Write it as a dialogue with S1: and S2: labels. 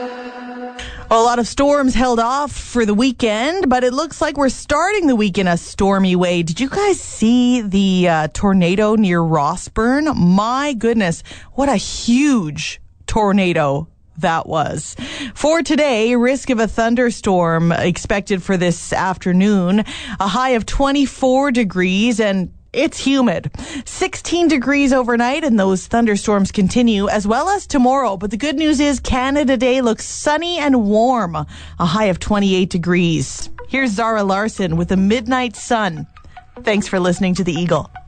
S1: Well, a lot of storms held off for the weekend, but it looks like we're starting the week in a stormy way. Did you guys see the tornado near Rossburn? My goodness, what a huge tornado that was. For today, risk of a thunderstorm expected for this afternoon. A high of 24 degrees and it's humid. 16 degrees overnight, and those thunderstorms continue as well as tomorrow. But the good news is Canada Day looks sunny and warm. A high of 28 degrees. Here's Zara Larson with the Midnight Sun. Thanks for listening to The Eagle.